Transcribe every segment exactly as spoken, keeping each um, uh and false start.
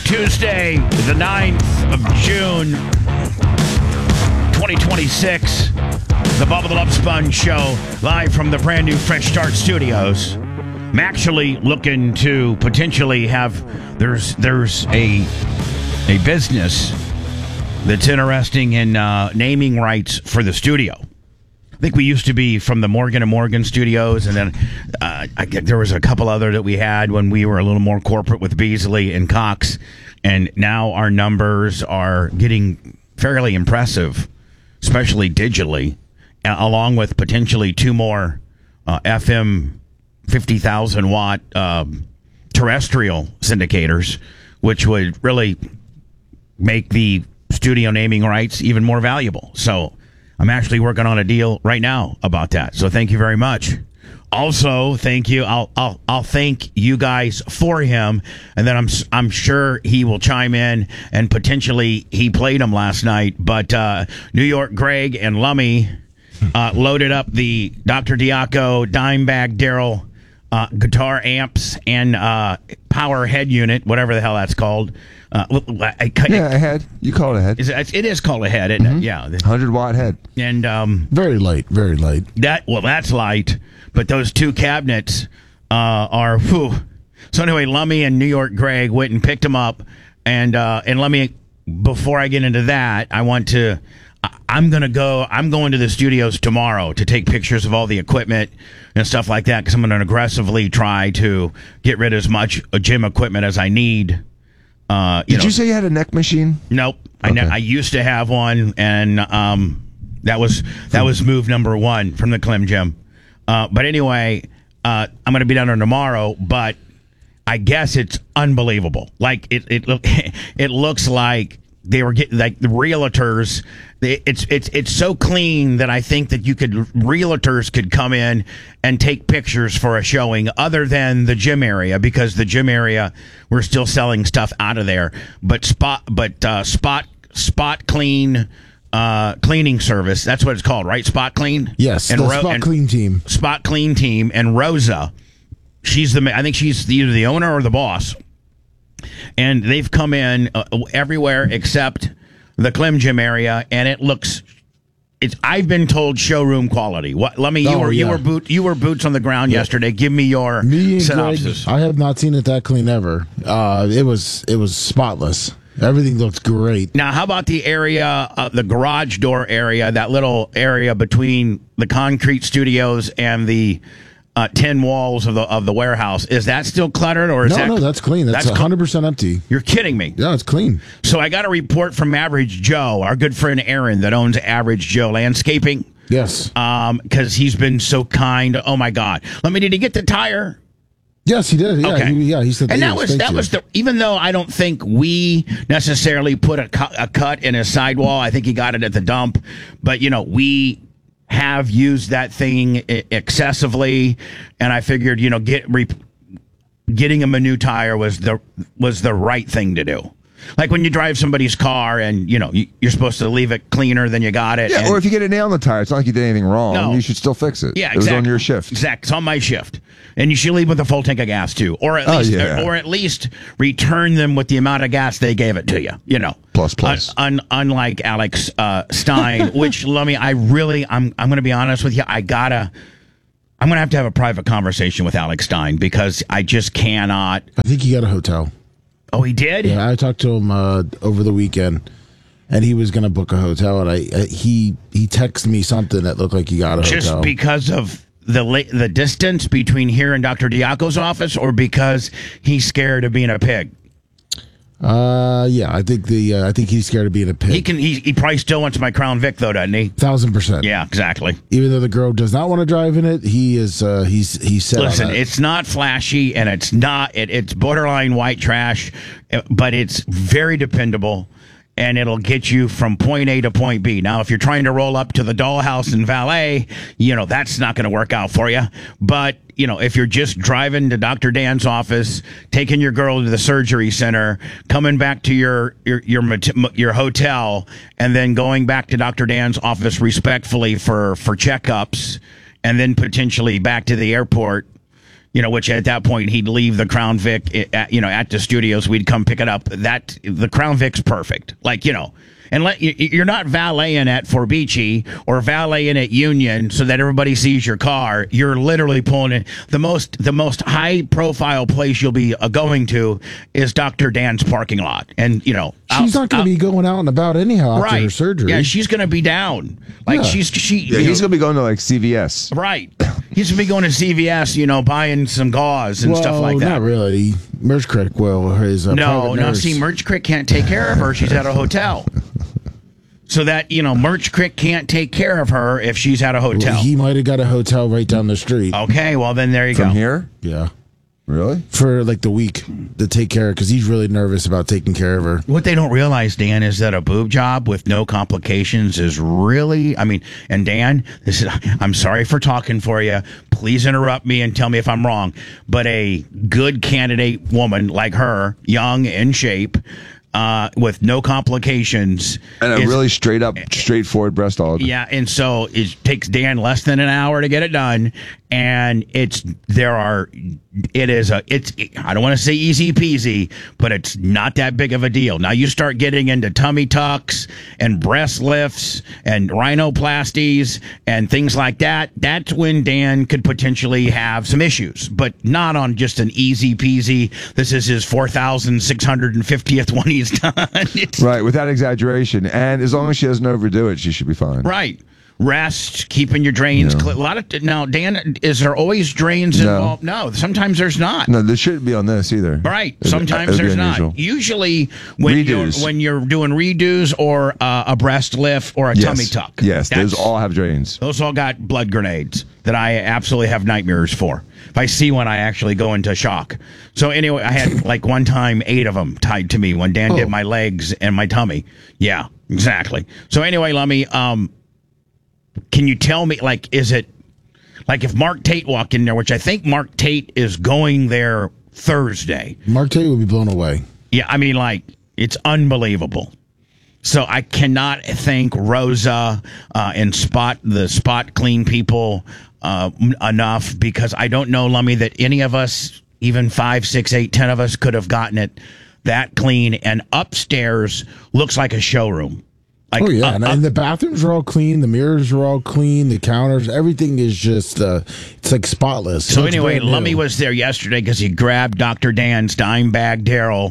Tuesday, the ninth of June, twenty twenty-six. The Bubba the Love Sponge Show, live from the brand new Fresh Start Studios. I'm actually looking to potentially have, there's there's a a business that's interesting in uh, naming rights for the studio. I think we used to be from the Morgan and Morgan studios, and then uh, I, there was a couple other that we had when we were a little more corporate with Beasley and Cox, and now our numbers are getting fairly impressive, especially digitally, uh, along with potentially two more uh, F M fifty thousand watt uh, terrestrial syndicators, which would really make the studio naming rights even more valuable. So I'm actually working on a deal right now about that. So thank you very much. Also, thank you. I'll I'll I'll thank you guys for him, and then I'm I'm sure he will chime in, and potentially he played him last night. But uh, New York Greg and Lummy uh, loaded up the Doctor Diaco Dimebag Daryl uh, guitar amps and uh, power head unit, whatever the hell that's called. Uh, I, I, yeah, a head. You call it a head. Is it, it is called a head, isn't mm-hmm. it? Yeah. one hundred watt head. And um, very light, very light. That Well, that's light, but those two cabinets uh, are, whew. So anyway, Lummy and New York Greg went and picked them up. And, uh, and let me, before I get into that, I want to, I'm going to go, I'm going to the studios tomorrow to take pictures of all the equipment and stuff like that, because I'm going to aggressively try to get rid of as much gym equipment as I need. Uh, you Did know, you say you had a neck machine? Nope. I, okay. ne- I used to have one, and um, that was that was move number one from the Clem Gym. Uh, but anyway, uh, I'm going to be down there tomorrow. But I guess it's unbelievable. Like it, it look, it looks like they were getting like the realtors. They, it's it's it's so clean that I think that you could realtors could come in and take pictures for a showing, other than the gym area, because the gym area we're still selling stuff out of there. But spot but uh, spot spot clean uh, cleaning service. That's what it's called, right? Spot Clean. Yes, and the Ro- Spot and Clean team. Spot Clean team and Rosa. She's the I think she's either the owner or the boss. And they've come in uh, everywhere except the Clem Gym area, and it looks. It's. I've been told showroom quality. What? Let me. You oh, were. Yeah. You were boot. You were boots on the ground yeah. yesterday. Give me your me and synopsis. Greg, I have not seen it that clean ever. Uh, it was. It was spotless. Everything looked great. Now, how about the area, uh, the garage door area, that little area between the concrete studios and the Uh, ten walls of the of the warehouse? Is that still cluttered, or is no, that no? That's clean. That's one hundred percent empty. You're kidding me? Yeah, it's clean. So I got a report from Average Joe, our good friend Aaron, that owns Average Joe Landscaping. Yes, um, because he's been so kind. Oh my God! Let me. Did he get the tire? Yes, he did. Yeah, okay. he, yeah. He said, and that that was that you. was the. Even though I don't think we necessarily put a, cu- a cut in his sidewall, I think he got it at the dump. But you know, we have used that thing excessively, and I figured, you know, get re, getting him a new tire was the was the right thing to do. Like when you drive somebody's car and, you know, you're supposed to leave it cleaner than you got it. Yeah, and, or if you get a nail in the tire, it's not like you did anything wrong. No. You should still fix it. Yeah, it exactly. was on your shift. Exactly. It's on my shift. And you should leave with a full tank of gas, too. Or at oh, least yeah. or at least return them with the amount of gas they gave it to you, you know. Plus, plus. Un, un, unlike Alex uh, Stein, which, let me, I really, I'm, I'm going to be honest with you, I gotta, I'm going to have to have a private conversation with Alex Stein, because I just cannot. I think he got a hotel. Oh, he did? Yeah, I talked to him uh, over the weekend, and he was going to book a hotel, and I, I he he texted me something that looked like he got a just hotel. Just because of the la- the distance between here and Doctor Diaco's office, or because he's scared of being a pig? Uh, yeah, I think the uh, I think he's scared of being a pig. He can. He, he probably still wants my Crown Vic, though, doesn't he? Thousand percent. Yeah, exactly. Even though the girl does not want to drive in it, he is. Uh, he's he's set. Listen, on that. it's not flashy, and it's not. It, it's borderline white trash, but it's very dependable, and it'll get you from point A to point B. Now, if you're trying to roll up to the dollhouse and valet, you know that's not going to work out for you. But you know, if you're just driving to Doctor Dan's office, taking your girl to the surgery center, coming back to your your your, your hotel, and then going back to Doctor Dan's office respectfully for for checkups, and then potentially back to the airport, you know, which at that point he'd leave the Crown Vic, at, you know, at the studios. We'd come pick it up. That the Crown Vic's perfect. Like, you know, and let you, you're not valeting at Forbici or valeting at Union so that everybody sees your car. You're literally pulling it. The most the most high profile place you'll be uh, going to is Doctor Dan's parking lot, and you know she's out, not going out, to be going out and about anyhow after right. her surgery. Yeah, she's going to be down. Like Yeah. she's she. Yeah, you he's know, gonna be going to like C V S. right. He's going to be going to C V S, you know, buying some gauze and well, stuff like that. Not really. Merch Crick will. His uh, No, private no. nurse. See, Merch Crick can't take care of her. She's at a hotel. So that, you know, Merch Crick can't take care of her if she's at a hotel. Well, he might have got a hotel right down the street. Okay, well, then there you From go. here? Yeah. Really? For like the week to take care of, because he's really nervous about taking care of her. What they don't realize, Dan, is that a boob job with no complications is really, I mean, and Dan, this is, I'm sorry for talking for you. Please interrupt me and tell me if I'm wrong. But a good candidate woman like her, young, in shape, uh, with no complications. And a is- really straight up, straightforward breast aug. Yeah, and so it takes Dan less than an hour to get it done, and it's there are it is a it's I don't want to say easy peasy, but it's not that big of a deal. Now you start getting into tummy tucks and breast lifts and rhinoplasties and things like that. That's when Dan could potentially have some issues, but not on just an easy peasy. This is his four thousand six hundred and fiftieth one he's done. It's, Right, without exaggeration. And as long as she doesn't overdo it, she should be fine. Right. Rest, keeping your drains Yeah. clear. A lot of now, Dan, is there always drains No. involved? No, sometimes there's not. No, this shouldn't be on this either. Right. It- Sometimes it would be there's not. unusual. Usually, when Redos. you're when you're doing redos or uh, a breast lift or a Yes. tummy tuck. Yes, those That's- all have drains. those all got blood grenades that I absolutely have nightmares for. If I see one, I actually go into shock. So anyway, I had like one time eight of them tied to me when Dan Oh. did my legs and my tummy. Yeah, exactly. So anyway, Lummy, um, can you tell me, like, is it like if Mark Tate walked in there, which I think Mark Tate is going there Thursday. Mark Tate would be blown away. Yeah, I mean, like, it's unbelievable. So I cannot thank Rosa uh, and Spot, the Spot Clean people, uh, m- enough, because I don't know, Lummy, that any of us, even five, six, eight, ten of us, could have gotten it that clean. And upstairs looks like a showroom. Like, Oh yeah, up- and, up- and the bathrooms are all clean, the mirrors are all clean, the counters, everything is just uh, it's like spotless. It So looks anyway, brand new. Lummy was there yesterday because he grabbed Doctor Dan's dime bag Daryl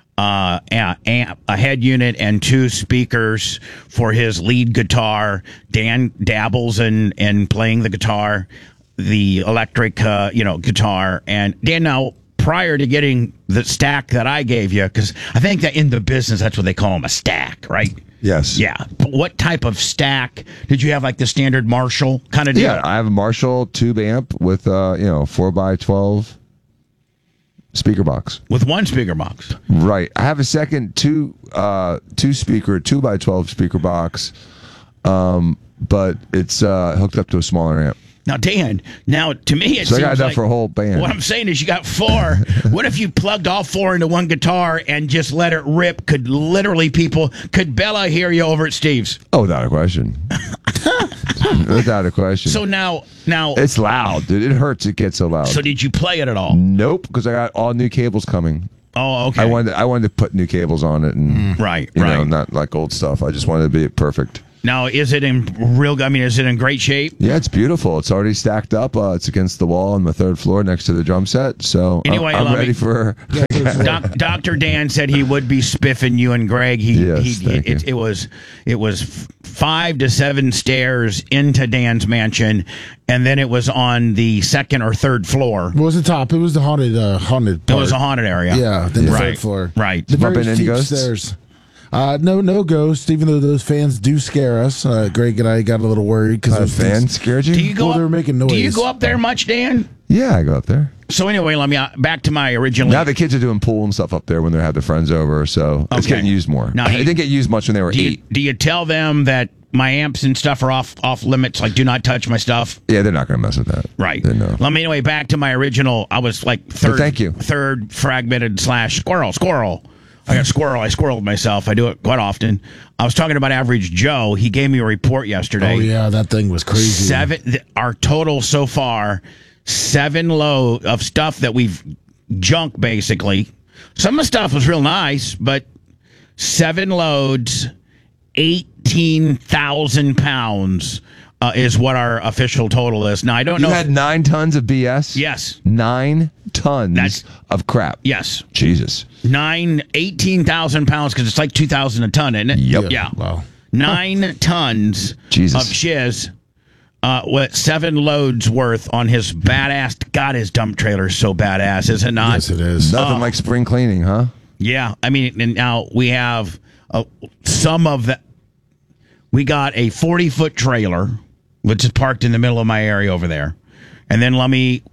uh, a, amp, a head unit and two speakers for his lead guitar. Dan dabbles in in playing the guitar, the electric uh, you know guitar, and Dan now. Prior to getting the stack that I gave you, because I think that in the business that's what they call them, a stack, right? Yes. Yeah. But what type of stack did you have? Like the standard Marshall kind of deal? Yeah, I have a Marshall tube amp with uh, you know, four by twelve speaker box. With one speaker box. Right. I have a second two uh two speaker, two by twelve speaker box. Um, but it's uh hooked up to a smaller amp. Now, Dan, now to me it So I seems got enough like, for a whole band. What I'm saying is you got four. What if you plugged all four into one guitar and just let it rip? Could literally people, could Bella hear you over at Steve's? Oh, without a question. Without a question. So now, now, It's loud, dude. It hurts. It gets so loud. so did you play it at all? Nope, because I got all new cables coming. Oh, okay. I wanted I wanted to put new cables on it, and Right, you right. know, not like old stuff. I just wanted to be perfect. Now, is it in real, I mean, is it in great shape? Yeah, it's beautiful. It's already stacked up. Uh, it's against the wall on the third floor next to the drum set. So I'm- Anyway, I'm, let me- ready for. Doc, Doctor Dan said he would be spiffing you and Greg. He, Yes, he, thank it, you. it was it was f- five to seven stairs into Dan's mansion, and then it was on the second or third floor. What was the top? It was the haunted uh, haunted It part. was a haunted area. Yeah, then the Right, third floor. right. The very Bumping into steep ghosts? stairs. Uh, no, no ghosts. Even though those fans do scare us, uh, Greg and I got a little worried because A those fan things- scared you? Do you go? Well, up, they were making Do you noise. go up there much, Dan? Yeah, I go up there. So anyway, let me uh, back to my original. Now the kids are doing pool and stuff up there when they have their friends over, so it's Okay. getting used more. Now, it he- didn't get used much when they were do you, eight. do you tell them that my amps and stuff are off off limits? Like, do not touch my stuff. Yeah, they're not going to mess with that. Right. They know. Let me anyway back to my original. I was like third. thank you. Third fragmented slash squirrel squirrel. I got squirrel. I squirreled myself. I do it quite often. I was talking about Average Joe. He gave me a report yesterday. Oh yeah, that thing was crazy. Seven. th- Our total so far, seven load of stuff that we've junk basically. Some of the stuff was real nice, but seven loads, eighteen thousand pounds uh, is what our official total is. Now, I don't You know. had nine tons of B S? Yes. Nine tons That's- of crap. Yes. Jesus. Nine, eighteen thousand pounds because it's like two thousand a ton, isn't it? Yep. Yeah. Wow. Nine tons Jesus. of shiz. Uh, what seven loads worth on his badass? God, his dump trailer is so badass, is it not? Yes, it is. Nothing like spring cleaning, huh? Yeah, I mean, and now we have uh, some of that. We got a forty foot trailer, which is parked in the middle of my area over there, and then let me.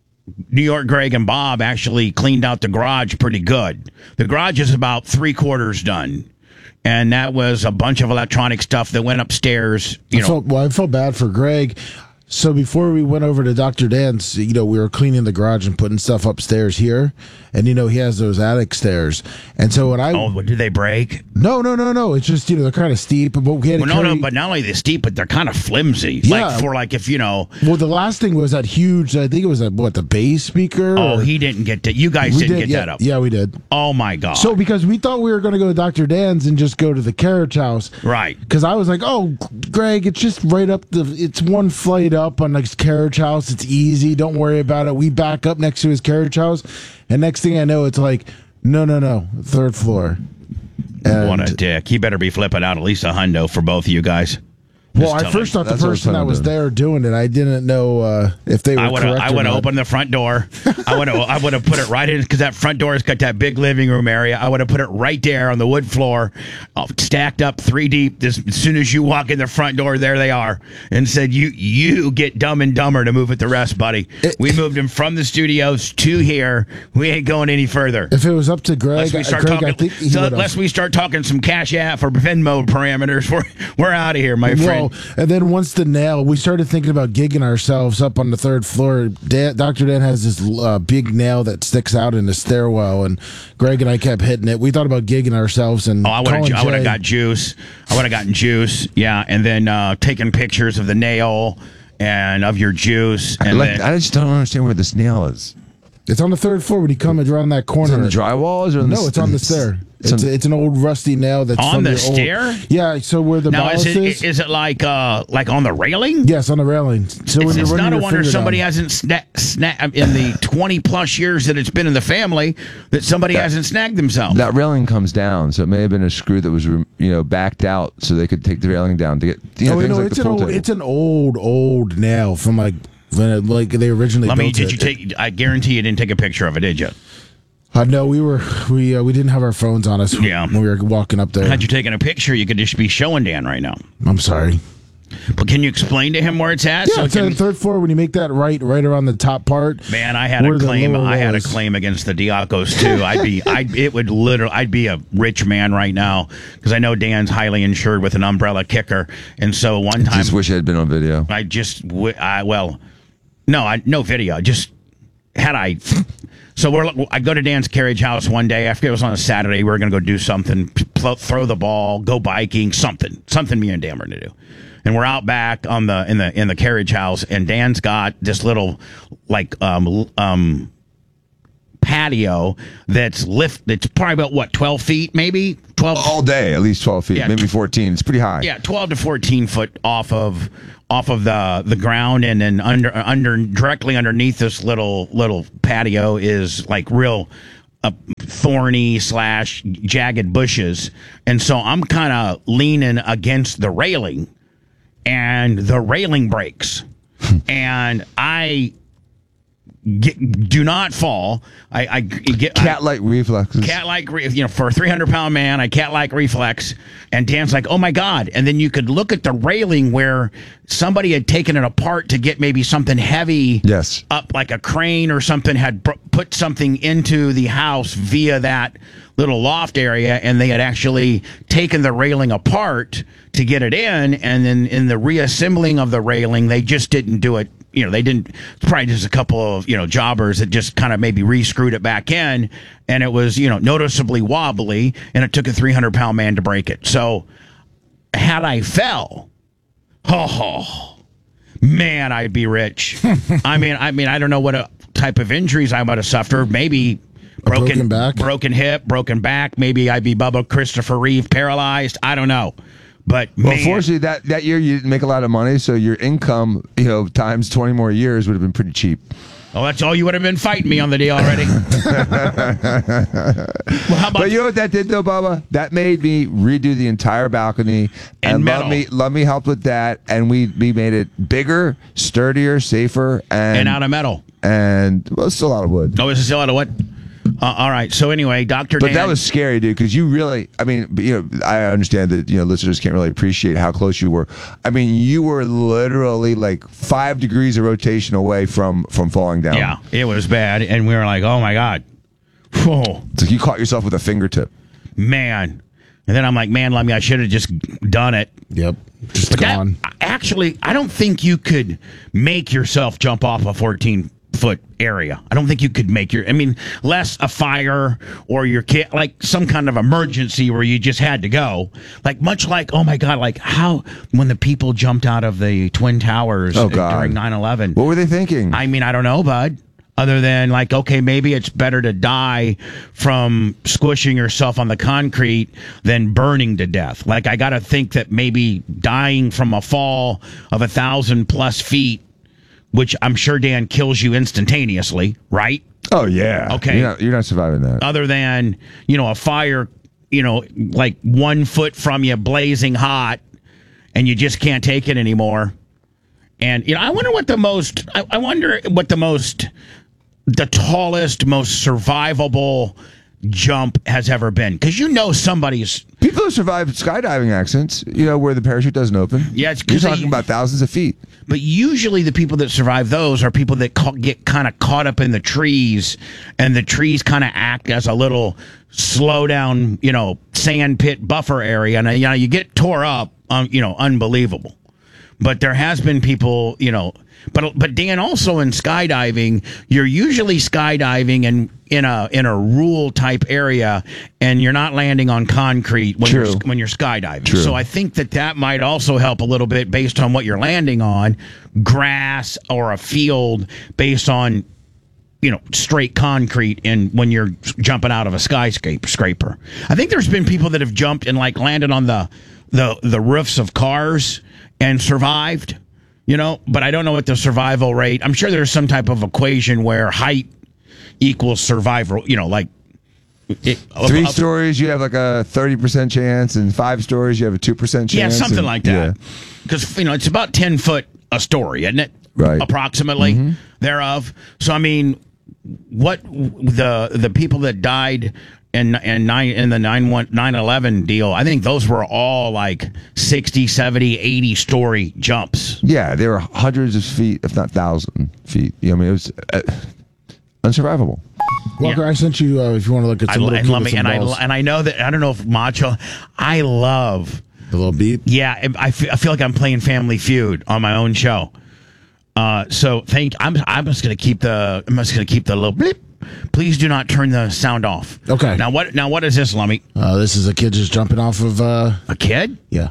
New York Greg and Bob actually cleaned out the garage pretty good. The garage is about three quarters done. And that was a bunch of electronic stuff that went upstairs. You I know, felt, well, I felt bad for Greg. So before we went over to Doctor Dan's, you know, we were cleaning the garage and putting stuff upstairs here, and you know he has those attic stairs. And so when I oh, what, did they break? no no no no, it's just you know they're kind of steep, but we had to Well, no, carry, no, but not only they're steep, but they're kind of flimsy. Yeah. Like for like if you know. well the last thing was that huge. I think it was that what the bass speaker. Oh, or- he didn't get that. You guys we didn't did, get yeah, that up. Yeah, we did. Oh my god. So because we thought we were going to go to Doctor Dan's and just go to the carriage house, right. Because I was like, oh, Greg, it's just right up the. It's one flight up on his carriage house. It's easy. Don't worry about it. We back up next to his carriage house, and next thing I know, it's like, no, no, no, third floor. And, What a dick. He better be flipping out at least a hundo for both of you guys. well, Just I tell first him. thought the That's what I was person that planning on was doing. there doing it. I didn't know uh, if they were I would correct. have I or would have not. opened the front door. I would have I would have put it right in because that front door has got that big living room area. I would have put it right there on the wood floor, uh, stacked up three deep. This, as soon as you walk in the front door, there they are, and said, "You you get dumb and dumber to move with the rest, buddy." It- we moved him from the studios to here. We ain't going any further. If it was up to Greg, Unless we start Greg, I talking, think he so would've- unless we start talking some Cash App or Venmo parameters, we're we're out of here, my friend. Well, and then once the nail, we started thinking about gigging ourselves up on the third floor. Dan, Doctor Dan has this uh, big nail that sticks out in the stairwell, and Greg and I kept hitting it. We thought about gigging ourselves and Oh, I would have. calling I would have Jay. got juice. I would have gotten juice. Yeah, and then uh, taking pictures of the nail and of your juice. I, And like, then, I just don't understand where the snail is. It's on the third floor when you come around that Is corner. it on the drywall? Or on No, the, it's on the stair. It's It's, on- it's an old rusty nail that's On from the old- stair? Yeah, so where the now ballast is it is. is it like uh like on the railing? Yes, on the railing. So when It's, you're it's running not a your wonder finger somebody down. hasn't snagged sna- in the twenty plus years that it's been in the family that somebody hasn't snagged themselves. that railing comes down, so it may have been a screw that was, you know, backed out, so they could take the railing down to get, you know, Oh, things no, like it's the an pool old, table. it's an old, old nail from like when it, like they originally Let me. built Did it. you take? I guarantee you didn't take a picture of it, did you? Uh, no, we were we uh, we didn't have our phones on us Yeah. when we were walking up there. Had you taken a picture, you could just be showing Dan right now. I'm sorry. But can you explain to him where it's at? Yeah, So it's can- on the third floor when you make that right, right around the top part. Man, I had where a the claim. lower I had a wall is. claim against the Diacos too. I'd be, I'd, it would literally, I'd be a rich man right now because I know Dan's highly insured with an umbrella kicker, and so one time just wish it had been on video. I just, w- I well, no, I no video. Just had I. So we're, I go to Dan's carriage house one day. I forget it was on a Saturday. We were going to go do something, pl- throw the ball, go biking, something, something me and Dan were going to do. And we're out back on the in the in the carriage house, and Dan's got this little like um um patio that's lift. It's probably about what twelve feet, maybe twelve. All day, at least twelve feet, Yeah. maybe fourteen. It's pretty high. Yeah, twelve to fourteen foot off of off of the the ground, and then under under directly underneath this little little patio is like real uh, thorny slash jagged bushes, and so I'm kind of leaning against the railing, and the railing breaks, and I get, do not fall. I, I get I- Cat-like reflexes. cat-like, re- you know, for a three hundred pound man, I cat-like reflex. And Dan's like, oh my God. And then you could look at the railing where somebody had taken it apart to get maybe something heavy Yes. up, like a crane or something, had br- put something into the house via that little loft area, and they had actually taken the railing apart to get it in. And then in the reassembling of the railing, they just didn't do it. You know, they didn't, probably just a couple of, you know, jobbers that just kind of maybe re-screwed it back in, and it was, you know, noticeably wobbly, and it took a three hundred pound man to break it. So had I fell, oh, man, I'd be rich. I mean, I mean, I don't know what a type of injuries I might have suffered. Maybe broken, broken back, broken hip, broken back. Maybe I'd be Bubba Christopher Reeve, paralyzed. I don't know. But well, man, fortunately, that, that year you didn't make a lot of money, so your income, you know, times twenty more years would have been pretty cheap. oh, that's all you would have been fighting me on the deal already. Well, how about But you know what that did though, Bubba? That made me redo the entire balcony, And and, metal. let me let me help with that, and we we made it bigger, sturdier, safer, and and out of metal? and well, still out of wood. Oh, is it still out of what? Uh, all right. So anyway, Doctor But Dan. that was scary, dude, because you really, I mean, you know, I understand that, you know, listeners can't really appreciate how close you were. I mean, you were literally like five degrees of rotation away from from falling down. yeah, it was bad, and we were like, oh my god, whoa, It's like you caught yourself with a fingertip. man. And then I'm like, man, Lummy, I should have just done it. Yep, just But that, gone. actually, I don't think you could make yourself jump off a fourteen foot area. I don't think you could make your, I mean, less a fire or your kid, like some kind of emergency where you just had to go. Like, much like, oh my God, like how, when the people jumped out of the Twin Towers Oh, God. during nine eleven. What were they thinking? I mean, I don't know, bud. Other than like, okay, maybe it's better to die from squishing yourself on the concrete than burning to death. Like, I got to think that maybe dying from a fall of a thousand plus feet, which I'm sure, Dan, kills you instantaneously, right? oh, yeah. Okay. You're not, you're not surviving that. Other than, you know, a fire, you know, like one foot from you blazing hot and you just can't take it anymore. And, you know, I wonder what the most, I, I wonder what the most, the tallest, most survivable jump has ever been. Because you know somebody's, People who survive skydiving accidents, you know, where the parachute doesn't open. Yeah, it's You're 'cause they- talking about thousands of feet. but usually the people that survive those are people that ca- get kind of caught up in the trees, and the trees kind of act as a little slow down, you know, sand pit buffer area. And, you know, you get tore up, um, you know, unbelievable. But there has been people, you know, but but Dan, also in skydiving, you're usually skydiving in in a in a rural type area, and you're not landing on concrete when True. you're when you're skydiving. True. So I think that that might also help a little bit based on what you're landing on, grass or a field based on, you know, straight concrete, and when you're jumping out of a skyscraper scraper. I think there's been people that have jumped and like landed on the the the roofs of cars and survived, you know, but I don't know what the survival rate. I'm sure there's some type of equation where height equals survival, you know, like it, Three up- stories, you have like a thirty percent chance, and five stories, you have a two percent yeah, chance. something and- like that. yeah. Because, you know, it's about ten foot a story, isn't it? Right. Approximately thereof. So, I mean, what the the people that died in in nine in the nine eleven deal, I think those were all like sixty, seventy, eighty story jumps. Yeah, they were hundreds of feet, if not thousand feet. You know, I mean, it was uh, unsurvivable. Walker, I sent you uh, if you want to look at I, some little and, kid let with me, some and I balls. and I know that I don't know if Macho, I love. The little beep. Yeah, I feel, I feel like I'm playing Family Feud on my own show. Uh, so thank. I'm I'm just gonna keep the I'm just gonna keep the little bleep. Please do not turn the sound off. Okay. Now what? Now what is this, Lummy? Uh, this is a kid just jumping off of. Uh, A kid? yeah.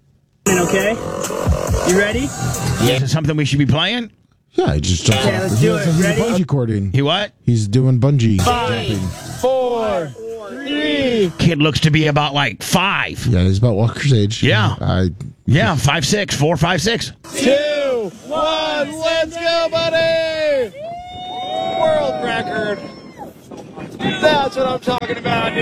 Okay? You ready? Is it something we should be playing? Yeah, he just jumped Okay, off. let's He do has- it. He's Ready? a bungee cording. He what? He's doing bungee Five, jumping. four, three. Kid looks to be about like five. Yeah, he's about Walker's age. Yeah. I Yeah, five six, four five six. Two, one, let's go, buddy! World record. That's what I'm talking about,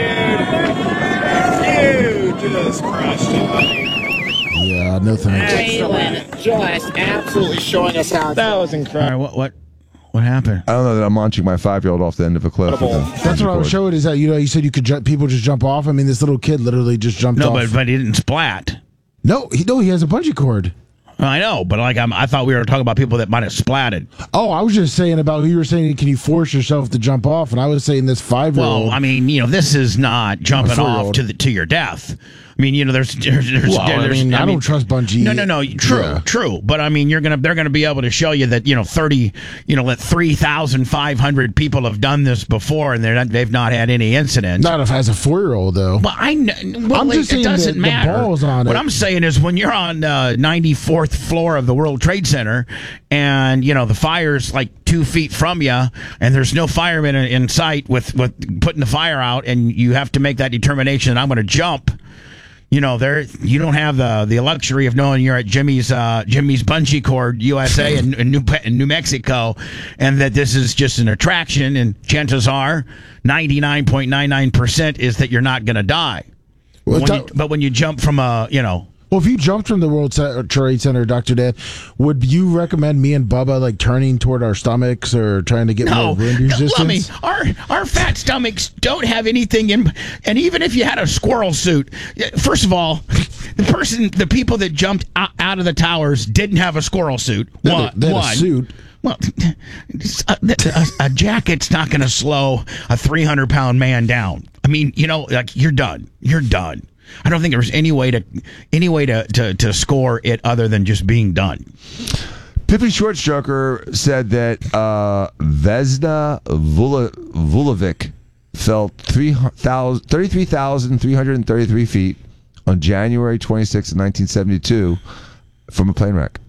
dude. You just crushed it, buddy. yeah, no thanks. Excellent. Just absolutely showing us how. That was All incredible. right, what what what happened? I don't know that I'm launching my five year old off the end of a cliff. with a That's what I was cord. showing. Is that you know you said you could ju- people just jump off. I mean, this little kid literally just jumped No, off. but but he didn't splat. no, he no, he has a bungee cord. I know, but like I'm, I thought we were talking about people that might have splatted. Oh, I was just saying about who you were saying. Can you force yourself to jump off? And I was saying this five year Well, old. I mean, you know, this is not jumping off four-year-old. to the to your death. I I mean, you know, there's, there's, there's, Well, I there's mean, I don't trust Bungie. No, no, no, true, Yeah. true. But I mean, you're gonna, they're gonna be able to show you that, you know, thirty, you know, that three thousand five hundred people have done this before, and they're not, they've not had any incidents. Not if as a four year old though. Well, I know. Well, I'm like, just saying it doesn't the- the matter. balls on what it. I'm saying is, when you're on uh, ninety-fourth floor of the World Trade Center, and you know the fire's like two feet from you, and there's no fireman in, in sight with with putting the fire out, and you have to make that determination. I'm going to jump. You know, there you don't have the the luxury of knowing you're at Jimmy's uh, Jimmy's Bungee Cord U S A in, in, New, in New Mexico, and that this is just an attraction. And chances are, ninety-nine point nine nine percent is that you're not going to die. Well, When tell- you, but when you jump from a, you know, Well, if you jumped from the World Ce- Trade Center, Doctor Dan, would you recommend me and Bubba like turning toward our stomachs or trying to get no, more wind no, resistance? let me. Our our fat stomachs don't have anything in, and even if you had a squirrel suit, first of all, the person, the people that jumped out, out of the towers didn't have a squirrel suit. They had One, a- they had a one. suit. Well, a, a, a jacket's not going to slow a three hundred pound man down. I mean, you know, like you're done. You're done. I don't think there's any way to any way to, to, to score it other than just being done. Pippi Shortstroker said that uh, Vesna Vula, Vulovic fell thirty-three thousand three hundred thirty-three feet on January twenty-sixth, nineteen seventy-two from a plane wreck.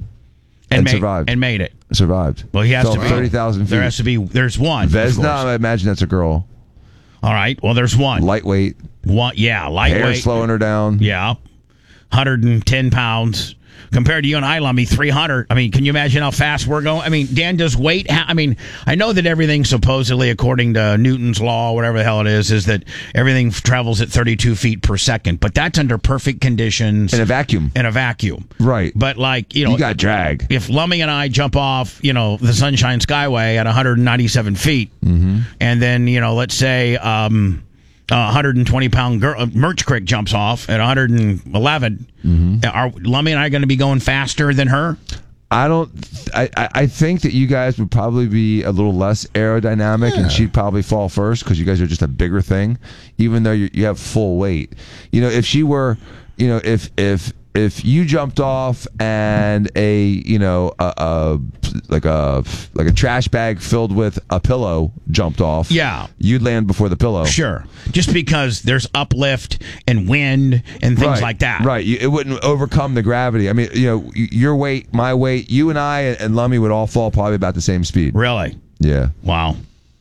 And, And made, survived. And made it. Survived. Well, he has fell to be thirty thousand feet. There has to be. There's one. of Vesna, course. I imagine that's a girl. All right. Well, there's one. Lightweight. One. Yeah. Hair Lightweight. slowing her down. Yeah. one hundred ten pounds. Compared to you and I, Lummy, three hundred. I mean, can you imagine how fast we're going? I mean, Dan, does weight... Ha- I mean, I know that everything supposedly, according to Newton's law, whatever the hell it is, is that everything f- travels at thirty-two feet per second. But that's under perfect conditions. In a vacuum. In a vacuum. Right. But, like, you know... You got drag. If Lummy and I jump off, you know, the Sunshine Skyway at one hundred ninety-seven feet, Mm-hmm. and then, you know, let's say... Um, a one hundred twenty pound girl, uh, Merch Crick jumps off at one hundred eleven. Mm-hmm. Are Lummy and I going to be going faster than her? I don't. I, I I think that you guys would probably be a little less aerodynamic, Yeah. and she'd probably fall first because you guys are just a bigger thing, even though you you have full weight. You know, if she were, you know, if if if you jumped off and a you know a, a like a like a trash bag filled with a pillow jumped off, Yeah. you'd land before the pillow. Sure. Just because there's uplift and wind and things Right, like that. Right. You, it wouldn't overcome the gravity. I mean, you know, y- your weight, my weight, you and I and Lummy would all fall probably about the same speed. Really? Yeah. Wow.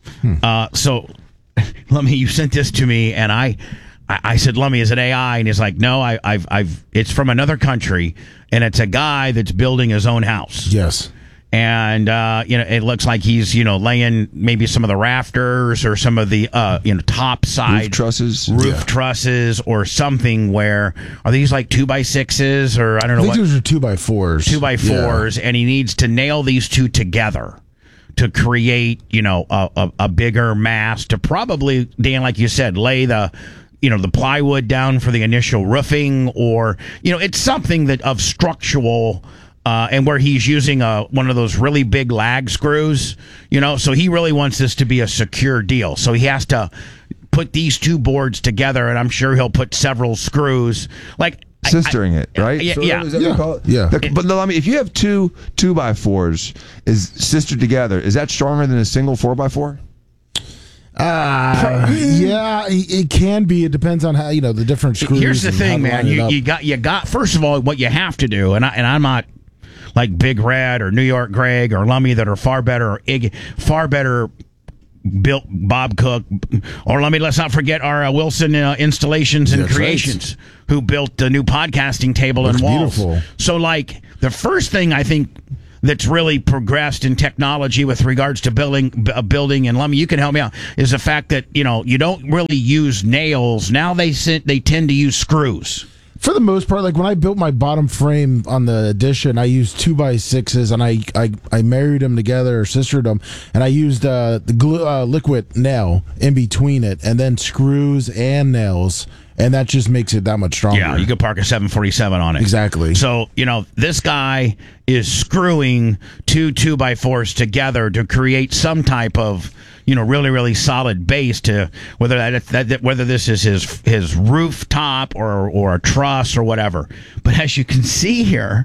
Uh, so, Lummy, you sent this to me, and I, I, I said, Lummy, is it A I? And he's like, no, I, I've, I've, it's from another country, and it's a guy that's building his own house. Yes. And uh, you know, it looks like he's you know laying maybe some of the rafters or some of the uh, you know top side Roof trusses. roof Yeah. trusses or something. Where are these like two by sixes or I don't I know think what those are two by fours. two by Yeah. fours, and he needs to nail these two together to create you know a, a, a bigger mass to probably, Dan, like you said, lay the you know the plywood down for the initial roofing, or you know it's something that of structural. Uh, and where he's using a, one of those really big lag screws, you know, so he really wants this to be a secure deal. So he has to put these two boards together, and I'm sure he'll put several screws, like I- Sistering I- it, right? Yeah, Sort of, yeah. is that what you Yeah. call it? Yeah. The- but no, I mean, if you have two two by fours is sistered together, is that stronger than a single four by four? Uh, yeah, it it can be. It depends on how you know the different screws. Here's the and thing, how to man. line it You, up. you got you got first of all what you have to do, and I and I'm not like Big Red or New York Greg or Lummy that are far better, or Ig, far better built Bob Cook, or let me let's not forget our uh, Wilson uh, Installations and That's right. Creations, who built the new podcasting table Looks and walls. beautiful. So, like the first thing I think that's really progressed in technology with regards to building, b- uh, building, and Lummy, you can help me out, is the fact that you know you don't really use nails now. They sit, they tend to use screws. For the most part, like when I built my bottom frame on the addition, I used two by sixes and I I, I married them together or sistered them, and I used uh, the glue, uh, liquid nail in between it, and then screws and nails, and that just makes it that much stronger. Yeah, you could park a seven forty-seven on it. Exactly. So, you know, this guy is screwing two two by fours together to create some type of, you you know, really, really solid base to whether that, that, that whether this is his his rooftop or or a truss or whatever. But as you can see here,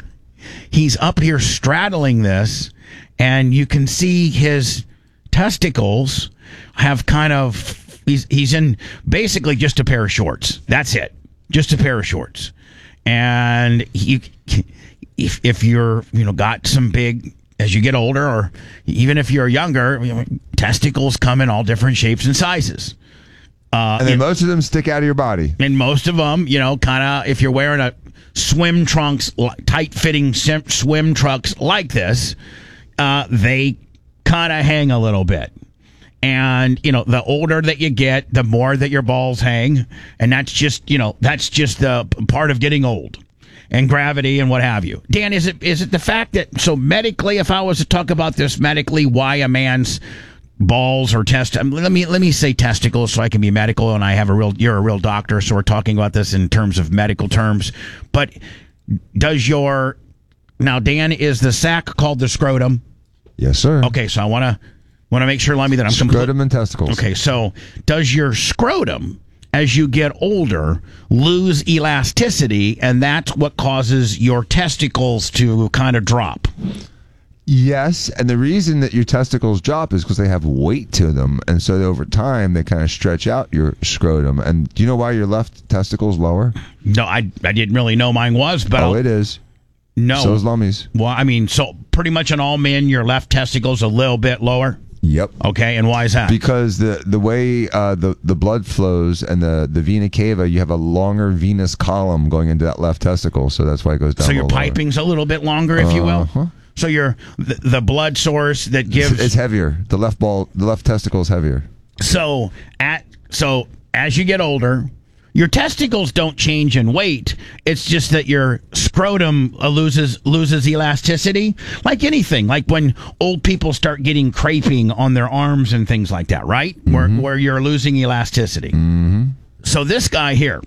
he's up here straddling this, and you can see his testicles have kind of he's he's in basically just a pair of shorts. That's it, just a pair of shorts. And you, if if you're you know got some big, as you get older, or even if you're younger, you know, testicles come in all different shapes and sizes. Uh, and then and, most of them stick out of your body. and most of them, you know, kind of if you're wearing a swim trunks, tight fitting swim trunks like this, uh, they kind of hang a little bit. And, you know, the older that you get, the more that your balls hang. And that's just, you know, that's just the part of getting old and gravity and what have you. Dan, is it is it the fact that, so medically, if I was to talk about this medically, why a man's balls or test, let me let me say testicles so I can be medical, and I have a real, you're a real doctor, so we're talking about this in terms of medical terms. But does your, now Dan, is the sac called the scrotum? Yes, sir. Okay, so I want to want to make sure, Lemmy, that I'm Scrotum complete. and testicles. Okay, so does your scrotum, as you get older, lose elasticity, and that's what causes your testicles to kind of drop? Yes, and the reason that your testicles drop is because they have weight to them, and so over time they kind of stretch out your scrotum. And do you know why your left testicle's lower? No, I I didn't really know mine was, but Oh, I'll, it is. no. So is Lummy's. Well, I mean, so pretty much in all men, your left testicle's a little bit lower. Yep. Okay, and why is that? Because the the way uh, the the blood flows and the the vena cava, you have a longer venous column going into that left testicle, so that's why it goes down. So a your little lower. piping's a little bit longer, if you will. Uh-huh. So your the, the blood source that It's, gives it's heavier. The left ball, the left testicle is heavier. so at so as you get older, your testicles don't change in weight. It's just that your scrotum uh, loses loses elasticity, like anything. Like when old people start getting creping on their arms and things like that, right? Mm-hmm. Where where you're losing elasticity. Mm-hmm. So this guy here,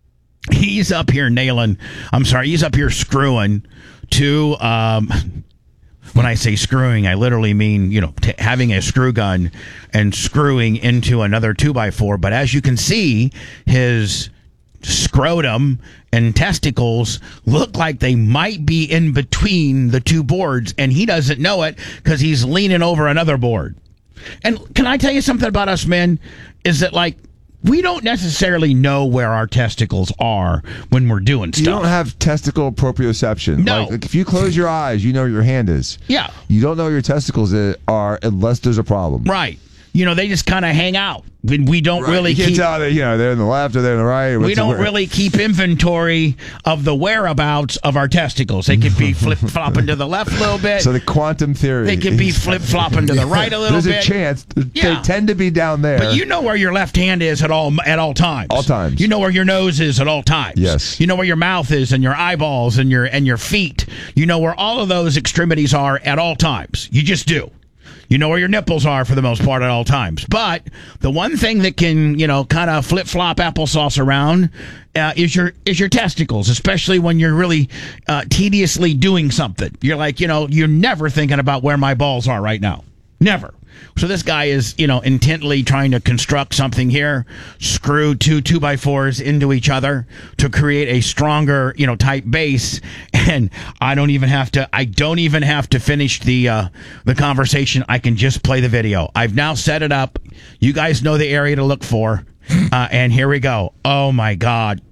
he's up here nailing. I'm sorry, he's up here screwing to. Um, When I say screwing, I literally mean, you know, t- having a screw gun and screwing into another two by four. But as you can see, his scrotum and testicles look like they might be in between the two boards, and he doesn't know it because he's leaning over another board. And can I tell you something about us men? Is that, like, we don't necessarily know where our testicles are when we're doing stuff. You don't have testicle proprioception. No. Like, like if you close your eyes, you know where your hand is. Yeah. You don't know where your testicles i- are unless there's a problem. Right. You know, they just kind of hang out. We, we don't Right. really you can't keep... tell that, you know, they're in the left or they're in the right. Or We what's the don't word. really keep inventory of the whereabouts of our testicles. They could be flip flopping to the left a little bit. So the quantum theory. They could be flip flopping to the right a little There's bit. a chance. Yeah. They tend to be down there. But you know where your left hand is at all at all times. All times. You know where your nose is at all times. Yes. You know where your mouth is and your eyeballs and your and your feet. You know where all of those extremities are at all times. You just do. You know where your nipples are for the most part at all times. But the one thing that can, you know, kind of flip-flop applesauce around uh, is your is your testicles, especially when you're really uh, tediously doing something. You're like, you know, you're never thinking about where my balls are right now. Never. So this guy is, you know, intently trying to construct something here, screw two two by fours into each other to create a stronger, you know, type base. And I don't even have to, I don't even have to finish the uh, the conversation. I can just play the video. I've now set it up. You guys know the area to look for. Uh, and here we go. Oh my God.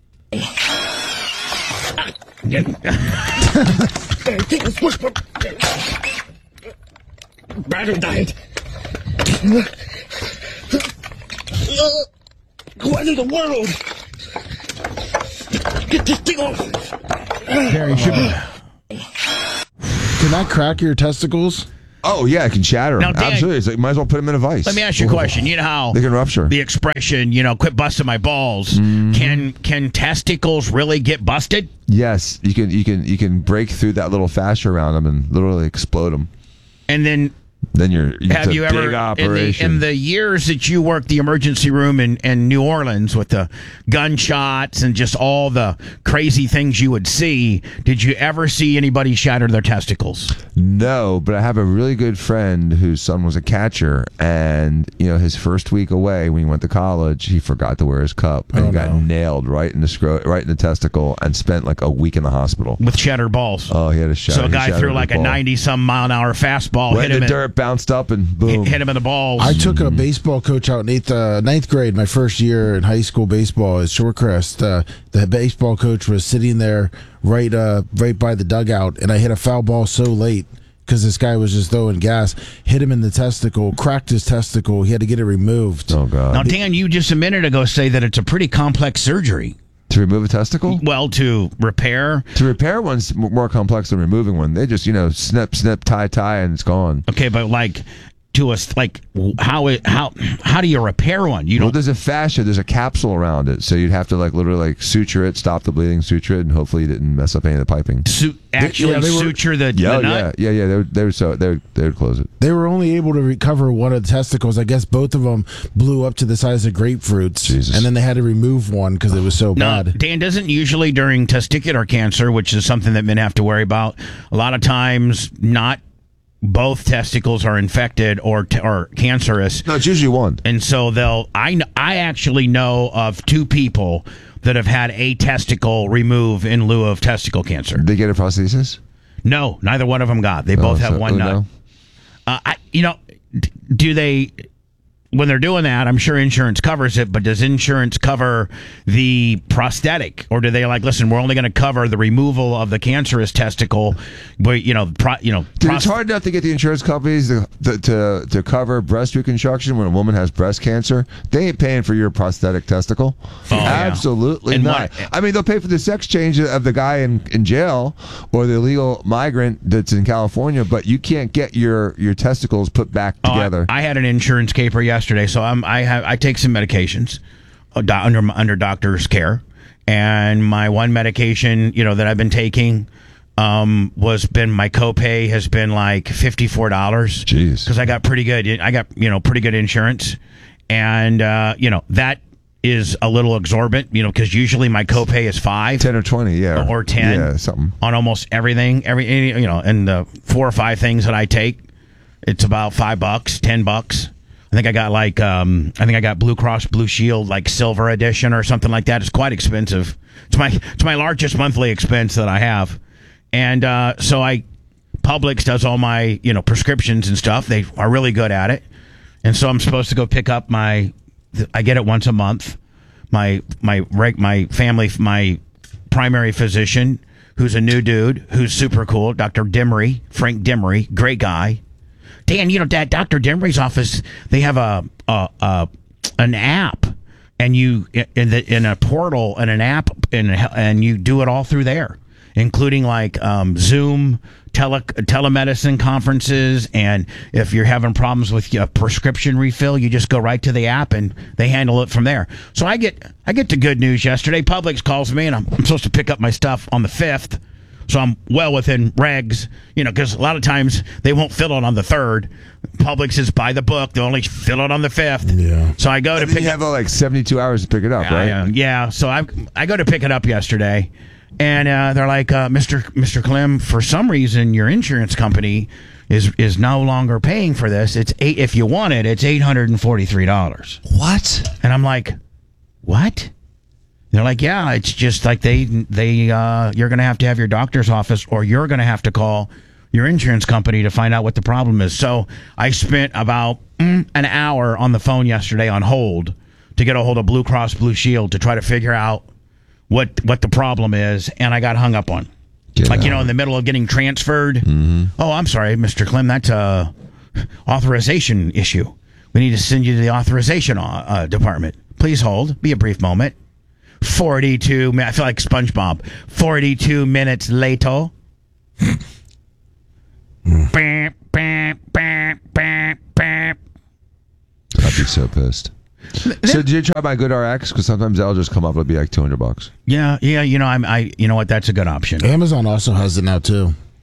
Battery died. What in the world? Get this thing off. There you should be. Can that crack your testicles? Oh, yeah, it can shatter Now, them. Dan, Absolutely. It's like, might as well put them in a vice. Let me ask you a question. You know how They can rupture. the expression, you know, quit busting my balls. Mm-hmm. Can can testicles really get busted? Yes, you can you can you can break through that little fascia around them and literally explode them. And then Then you're it's Have a you big ever, in the, operation. in the years that you worked the emergency room in, in New Orleans with the gunshots and just all the crazy things you would see, did you ever see anybody shatter their testicles? No, but I have a really good friend whose son was a catcher, and you know his first week away when he went to college, he forgot to wear his cup and Oh, he got no. nailed right in the scro- right in the testicle, and spent like a week in the hospital. With shattered balls. Oh, he had a shot. so a he guy shattered threw the like a ball. ninety-some mile an hour fastball, Went hit in him the in, dirt, bounced up, and boom. hit him in the balls. I took a baseball coach out in eighth, uh, ninth grade, my first year in high school baseball at Shorecrest. Uh, the baseball coach was sitting there right, uh, right by the dugout, and I hit a foul ball so late because this guy was just throwing gas. Hit him in the testicle, cracked his testicle. He had to get it removed. Oh God! Now, Dan, you just a minute ago say that it's a pretty complex surgery. To remove a testicle? Well, to repair. To repair one's m- more complex than removing one. They just, you know, snip, snip, tie, tie, and it's gone. Okay, but like to us, like how it how how do you repair one? You Well, don't. there's a fascia, there's a capsule around it, so you'd have to like literally like suture it, stop the bleeding, suture it, and hopefully you didn't mess up any of the piping. Su- actually yeah, they were- suture the, Yeah, the oh, nut. yeah, yeah, yeah. They would, they would so they would, they would close it. They were only able to recover one of the testicles. I guess both of them blew up to the size of grapefruits. Jesus. And then they had to remove one because it was so No, bad. Dan, doesn't usually during testicular cancer, which is something that men have to worry about, a lot of times not both testicles are infected or t- or cancerous. No, it's usually one. And so they'll. I kn- I actually know of two people that have had a testicle remove in lieu of testicle cancer. They get a prosthesis. No, neither one of them got. They both Oh, have so one nut. Uno? Uh, I, you know, d- do they? When they're doing that, I'm sure insurance covers it, but does insurance cover the prosthetic, or do they like, listen, we're only going to cover the removal of the cancerous testicle, but you know, pro, you know, Dude, pros- it's hard enough to get the insurance companies to, to to to cover breast reconstruction when a woman has breast cancer. They ain't paying for your prosthetic testicle. Oh, yeah. Absolutely And not. what- I mean, they'll pay for the sex change of the guy in, in jail or the illegal migrant that's in California, but you can't get your, your testicles put back Oh, I- together. I, had an insurance caper yesterday, so I'm I have I take some medications uh, do- under under doctor's care, and my one medication, you know, that I've been taking, um, was been my copay has been like fifty four dollars. Jeez. because I got pretty good. I got you know pretty good insurance, and uh, you know that is a little exorbitant, you know, because usually my copay is five. ten or twenty, yeah. Or ten. Yeah, something. On almost everything, every any, you know, and the four or five things that I take, it's about five bucks, ten bucks. I think I got like, um, I think I got Blue Cross Blue Shield like silver edition or something like that. It's quite expensive. It's my it's my largest monthly expense that I have, and uh, so I Publix does all my you know prescriptions and stuff. They are really good at it, and so I'm supposed to go pick up my. I get it once a month. My my reg, my family my primary physician, who's a new dude, who's super cool, Doctor Demery, Frank Demery, great guy. Dan, you know, that Doctor Demery's office, they have a, a, a an app, and you in the in a portal and an app, and and you do it all through there, including like um, Zoom, tele telemedicine conferences, and if you're having problems with a prescription refill, you just go right to the app and they handle it from there. So I get I get to good news yesterday. Publix calls me, and I'm, I'm supposed to pick up my stuff on the fifth. So I'm well within regs, you know, because a lot of times they won't fill it on the third. Publix is by the book; they only fill it on the fifth. Yeah. So I go to And then pick you have uh, like seventy-two hours to pick it up, right? I, uh, yeah. So I I go to pick it up yesterday, and uh, they're like, uh, Mister Mister Clem, for some reason your insurance company is is no longer paying for this. It's eight if you want it, it's eight hundred and forty three dollars. What? And I'm like, what? They're like, yeah, it's just like they they uh, you're gonna have to have your doctor's office, or you're gonna have to call your insurance company to find out what the problem is. So I spent about mm, an hour on the phone yesterday on hold to get a hold of Blue Cross Blue Shield to try to figure out what what the problem is, and I got hung up on. Get like you out. know, in the middle of getting transferred. Mm-hmm. Oh, I'm sorry, Mister Clem, that's a authorization issue. We need to send you to the authorization uh, department. Please hold. Be a brief moment. forty-two mi- I feel like SpongeBob. forty-two minutes later. Bam, bam, bam, bam, bam. I'd be so pissed. So did you try my Good R X? Because sometimes that'll just come up. It'll be like two hundred bucks. Yeah, yeah. You know, I'm. I. You know what? That's a good option. Amazon also has it now too.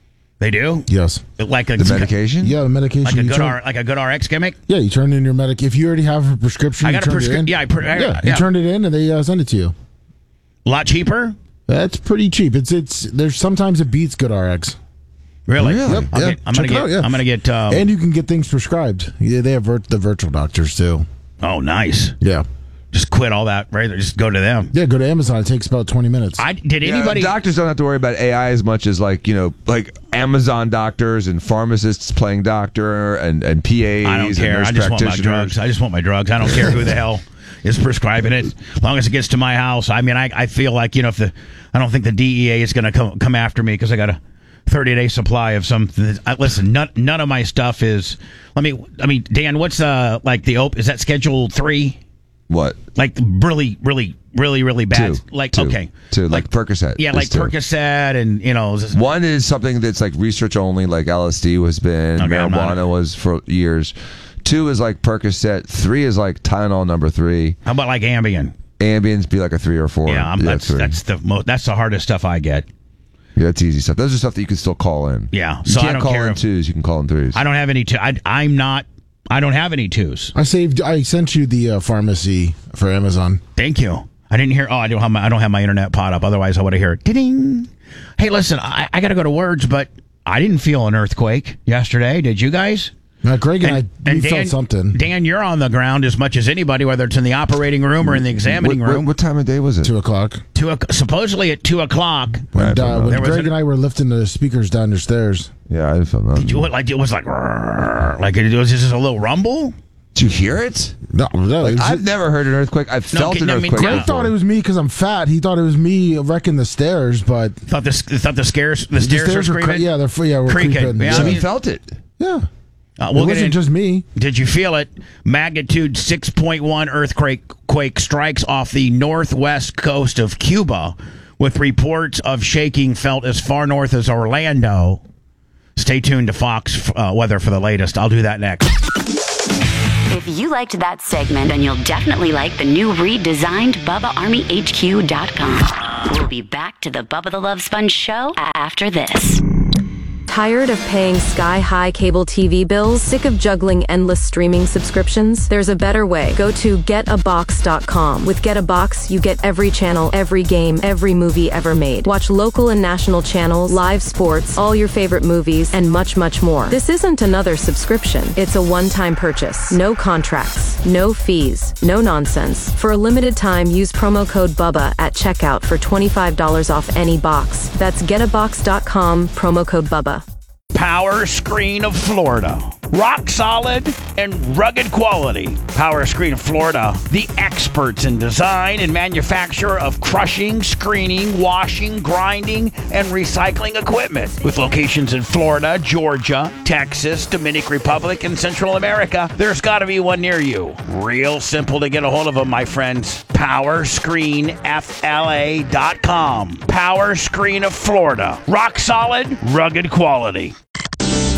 They do? Yes. Like a The medication? Yeah, the medication. Like a you good turn- R, like a good R X gimmick? Yeah, you turn in your medic. If you already have a prescription, I you got a turned it prescri- in. yeah, I pre- I- yeah, yeah. you turned it in and they uh, send it to you. A lot cheaper? That's pretty cheap. It's it's there's sometimes it beats good R X. Really? Really? Yep, I'm, yeah. get, I'm Check gonna it get. out, yeah. I'm gonna get. Um, And you can get things prescribed. Yeah, they have vir- the virtual doctors too. oh, nice. Yeah. Just quit all that, right? Just go to them. Yeah, go to Amazon. It takes about twenty minutes. I did Yeah, anybody? doctors don't have to worry about A I as much as like you know like Amazon doctors and pharmacists playing doctor and and P As. I don't and care. nurse I just want my practitioners. drugs. I just want my drugs. I don't care who the hell is prescribing it. As long as it gets to my house. I mean, I, I feel like, you know, if the, I don't think the D E A is going to come come after me because I got a thirty day supply of something. I, listen, none, none of my stuff is, let me, I mean, Dan, what's uh like the, op- is that schedule three? What? Like really, really, really, really bad. Two. Like, Two. okay. Two. Like Percocet Yeah, is like two. Percocet and, you know. is- One is something that's like research only, like L S D was been, Okay, I'm not- marijuana was for years. Two is like Percocet. Three is like Tylenol number three. How about like Ambien? Ambience be like a three or four. Yeah, I'm, that's three. that's the most, that's the hardest stuff I get. Yeah, that's easy stuff. Those are stuff that you can still call in. Yeah, You so I can't don't call care in if- twos. You can call in threes. I don't have any. Two, I, I'm not. I don't have any twos. I saved. I sent you the uh, pharmacy for Amazon. Thank you. I didn't hear. Oh, I don't have my. I don't have my internet pot up. Otherwise, I would have heard. Ding. Hey, listen. I, I got to go to words, but I didn't feel an earthquake yesterday. Did you guys? Now, Greg and, I, we Dan, felt something. Dan, you're on the ground as much as anybody, whether it's in the operating room or in the examining what, what, room. what time of day was it? Two o'clock. Two, o- supposedly at two o'clock. When, I don't uh, know. when There was Greg an- and I were lifting the speakers down the stairs. Yeah, I felt that. You, like it was like, "Rrrr," like it was just a little rumble. Did you hear it? No, no. Like, it was I've just- never heard an earthquake. I've No, felt can- an I mean, earthquake. Greg Greg thought before. it was me because I'm fat. He thought it was me wrecking the stairs, but Thought the thought the scares the the stairs, were were cre- screaming. yeah, they're fr- yeah, we're Creaking. creeping. Yeah, So I he mean- felt it. yeah. Uh, It we'll get wasn't in- just me. Did you feel it? Magnitude six point one earthquake quake strikes off the northwest coast of Cuba, with reports of shaking felt as far north as Orlando. Stay tuned to Fox uh, Weather for the latest. I'll do that next. If you liked that segment, then you'll definitely like the new redesigned Bubba Army H Q dot com. We'll be back to the Bubba the Love Sponge show after this. Tired of paying sky-high cable T V bills? Sick of juggling endless streaming subscriptions? There's a better way. Go to get a box dot com. With Get a Box, you get every channel, every game, every movie ever made. Watch local and national channels, live sports, all your favorite movies, and much, much more. This isn't another subscription. It's a one-time purchase. No contracts, no fees, no nonsense. For a limited time, use promo code BUBBA at checkout for twenty-five dollars off any box. That's get a box dot com, promo code BUBBA. Power Screen of Florida. Rock solid and rugged quality. Power Screen of Florida, the experts in design and manufacture of crushing, screening, washing, grinding, and recycling equipment. With locations in Florida, Georgia, Texas, Dominican Republic, and Central America, there's got to be one near you. Real simple to get a hold of them, my friends. Power Screen F L A dot com. Power Screen of Florida. Rock solid, rugged quality.